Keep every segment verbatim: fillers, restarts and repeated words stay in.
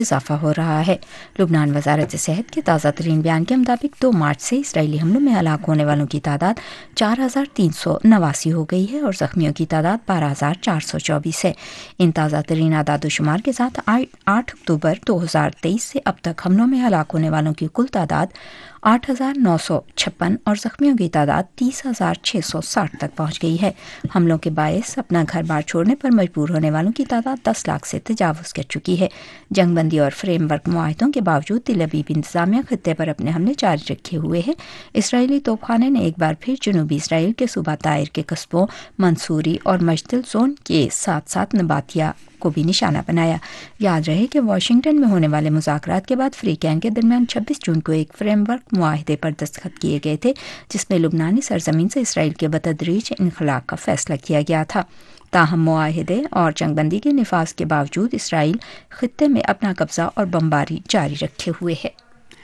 اضافہ ہو رہا ہے۔ لبنان وزارت صحت کے تازہ ترین بیان کے مطابق دو مارچ سے اسرائیلی حملوں میں ہلاک ہونے والوں کی تعداد چار ہزار تین سو نواسی ہو گئی ہے اور زخمیوں کی تعداد بارہ ہزار چار سو چوبیس ہے۔ ان تازہ ترین اعداد و شمار کے ساتھ آٹھ اکتوبر دو ہزار تیئیس سے اب تک حملوں میں ہلاک ہونے والوں کی کل تعداد آٹھ ہزار نو سو چھپن اور زخمیوں کی تعداد تیس ہزار چھ سو ساٹھ تک پہنچ گئی ہے۔ حملوں کے باعث اپنا گھر بار چھوڑنے پر مجبور ہونے والوں کی تعداد دس لاکھ سے تجاوز کر چکی ہے۔ جنگ بندی اور فریم ورک معاہدوں کے باوجود تل ابیب انتظامیہ خطے پر اپنے حملے جاری رکھے ہوئے ہے۔ اسرائیلی توپ خانے نے ایک بار پھر جنوبی اسرائیل کے صوبہ طائر کے قصبوں منصوری اور مجدل زون کے ساتھ ساتھ نباتیہ کو بھی نشانہ بنایا۔ یاد رہے کہ واشنگٹن میں ہونے والے مذاکرات کے بعد فریقین کے درمیان چھبیس جون کو ایک فریم ورک معاہدے پر دستخط کیے گئے تھے جس میں لبنانی سرزمین سے اسرائیل کے بتدریج انخلاء کا فیصلہ کیا گیا تھا۔ تاہم معاہدے اور جنگ بندی کے نفاذ کے باوجود اسرائیل خطے میں اپنا قبضہ اور بمباری جاری رکھے ہوئے ہے۔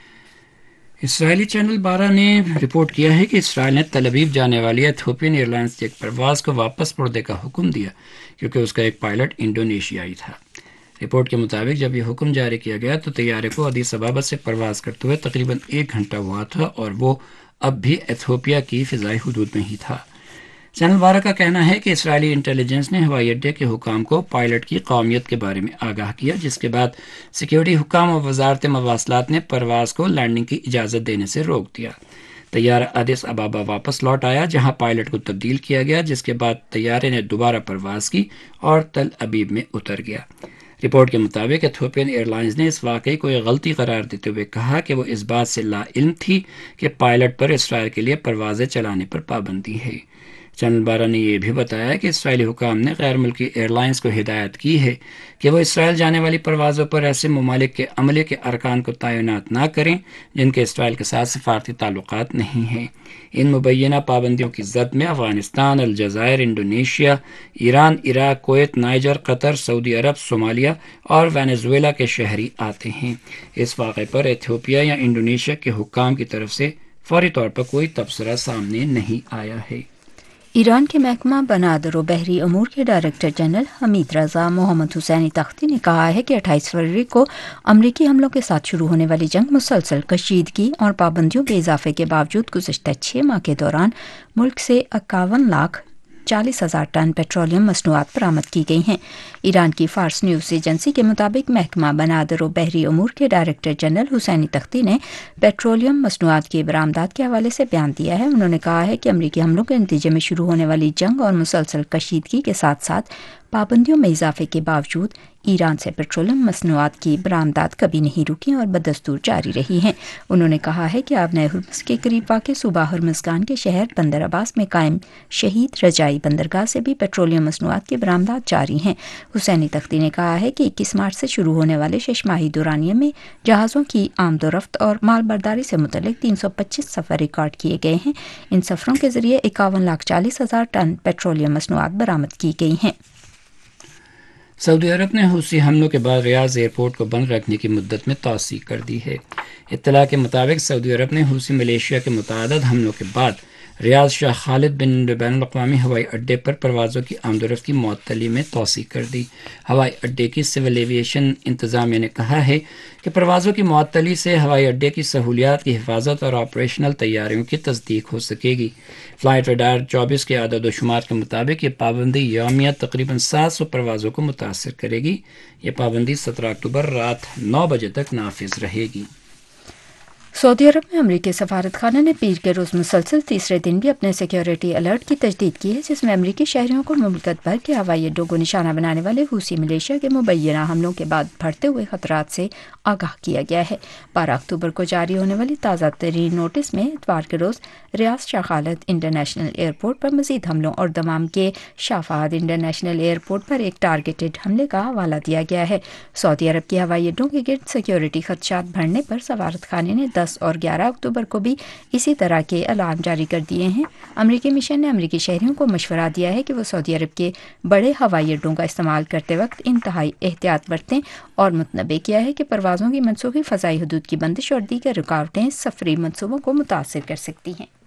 اسرائیلی چینل بارہ نے رپورٹ کیا ہے کہ اسرائیل نے تل ابیب جانے والی ایتھوپین ایئر لائنز کی ایک پرواز کو واپس مڑنے کا حکم دیا کیونکہ اس کا ایک پائلٹ انڈونیشیائی تھا۔ رپورٹ کے مطابق جب یہ حکم جاری کیا گیا تو طیارے کو ادیس ابابا سے پرواز کرتے ہوئے تقریباً ایک گھنٹہ ہوا تھا اور وہ اب بھی ایتھوپیا کی فضائی حدود میں ہی تھا۔ چینل بارہ کا کہنا ہے کہ اسرائیلی انٹیلیجنس نے ہوائی اڈے کے حکام کو پائلٹ کی قومیت کے بارے میں آگاہ کیا، جس کے بعد سیکیورٹی حکام اور وزارت مواصلات نے پرواز کو لینڈنگ کی اجازت دینے سے روک دیا۔ طیارہ ادیس ابابا واپس لوٹ آیا جہاں پائلٹ کو تبدیل کیا گیا، جس کے بعد طیارے نے دوبارہ پرواز کی اور تل ابیب میں اتر گیا۔ رپورٹ کے مطابق ایتھوپین ایئر لائنز نے اس واقعے کو ایک غلطی قرار دیتے ہوئے کہا کہ وہ اس بات سے لا علم تھی کہ پائلٹ پر اسرائیل کے لیے پروازیں چلانے پر پابندی ہے۔ چینل بارہ نے یہ بھی بتایا کہ اسرائیلی حکام نے غیر ملکی ایئر لائنز کو ہدایت کی ہے کہ وہ اسرائیل جانے والی پروازوں پر ایسے ممالک کے عملے کے ارکان کو تعینات نہ کریں جن کے اسرائیل کے ساتھ سفارتی تعلقات نہیں ہیں۔ ان مبینہ پابندیوں کی زد میں افغانستان، الجزائر، Indonesia, Iran, Iraq, Kuwait, Niger, قطر، سعودی عرب، صومالیہ اور وینزویلا کے شہری آتے ہیں۔ اس واقعے پر ایتھوپیا یا انڈونیشیا کے حکام کی طرف سے فوری طور پر کوئی تبصرہ سامنے نہیں آیا ہے۔ ایران کے محکمہ بنادر و بحری امور کے ڈائریکٹر جنرل حمید رضا محمد حسینی تختی نے کہا ہے کہ اٹھائیس فروری کو امریکی حملوں کے ساتھ شروع ہونے والی جنگ مسلسل کشیدگی اور پابندیوں کے اضافے کے باوجود گزشتہ چھ ماہ کے دوران ملک سے اکاون لاکھ چالیس ہزار ٹن پیٹرولیم مصنوعات برآمد کی گئی ہیں۔ ایران کی فارس نیوز ایجنسی کے مطابق محکمہ بنادر و بحری امور کے ڈائریکٹر جنرل حسینی تختی نے پیٹرولیم مصنوعات کی برآمدات کے حوالے سے بیان دیا ہے۔ انہوں نے کہا ہے کہ امریکی حملوں کے نتیجے میں شروع ہونے والی جنگ اور مسلسل کشیدگی کے ساتھ ساتھ پابندیوں میں اضافے کے باوجود ایران سے پیٹرولیم مصنوعات کی برآمدات کبھی نہیں رکی اور بدستور جاری رہی ہیں۔ انہوں نے کہا ہے کہ آبنۂ ہرمز کے قریب واقع صوبہ ہرمزگان کے شہر بندر عباس میں قائم شہید رجائی بندرگاہ سے بھی پیٹرولیم مصنوعات کی برآمدات جاری ہیں۔ حسینی تختی نے کہا ہے کہ اکیس مارچ سے شروع ہونے والے شش ماہی دورانیے میں جہازوں کی آمد و رفت اور مال برداری سے متعلق تین سو پچیس سفر ریکارڈ کیے گئے ہیں۔ ان سفروں کے ذریعے اکاون لاکھ چالیس ہزار ٹن پیٹرولیم مصنوعات برآمد کی گئی ہیں۔ سعودی عرب نے حوثی حملوں کے بعد ریاض ایئرپورٹ کو بند رکھنے کی مدت میں توسیع کر دی ہے۔ اطلاع کے مطابق سعودی عرب نے حوثی ملیشیا کے متعدد حملوں کے بعد ریاض شاہ خالد بن بین الاقوامی ہوائی اڈے پر پروازوں کی آمد و رفت کی معطلی میں توسیع کر دی۔ ہوائی اڈے کی سول ایویشن انتظامیہ نے کہا ہے کہ پروازوں کی معطلی سے ہوائی اڈے کی سہولیات کی حفاظت اور آپریشنل تیاریوں کی تصدیق ہو سکے گی۔ فلائٹ ریڈار چوبیس کے اعداد و شمار کے مطابق یہ پابندی یومیہ تقریباً سات سو پروازوں کو متاثر کرے گی۔ یہ پابندی سترہ اکتوبر رات نو بجے تک نافذ رہے گی۔ سعودی عرب میں امریکی سفارت خانہ نے پیر کے روز مسلسل تیسرے دن بھی اپنے سیکیورٹی الرٹ کی تجدید کی ہے، جس میں امریکی شہریوں کو مملکت بھر کے ہوائی اڈوں کو نشانہ بنانے والے حوثی ملیشیا کے مبینہ حملوں کے بعد بڑھتے ہوئے خطرات سے آگاہ کیا گیا ہے۔ بارہ اکتوبر کو جاری ہونے والی تازہ ترین نوٹس میں اتوار کے روز ریاض شاہ خالد انٹرنیشنل ایئرپورٹ پر مزید حملوں اور دمام کے شاہ فہد انٹرنیشنل ایئرپورٹ پر ایک ٹارگیٹڈ حملے کا حوالہ دیا گیا ہے۔ سعودی عرب کے ہوائی اڈوں کے گرد سیکیورٹی خدشات بڑھنے پر سفارت خانے نے دس اور گیارہ اکتوبر کو بھی اسی طرح کے اعلان جاری کر دیے ہیں۔ امریکی مشن نے امریکی شہریوں کو مشورہ دیا ہے کہ وہ سعودی عرب کے بڑے ہوائی اڈوں کا استعمال کرتے وقت انتہائی احتیاط برتیں اور متنبہ کیا ہے کہ پروازوں کی منسوخی فضائی حدود کی بندش اور دیگر رکاوٹیں سفری منصوبوں کو متاثر کر سکتی ہیں۔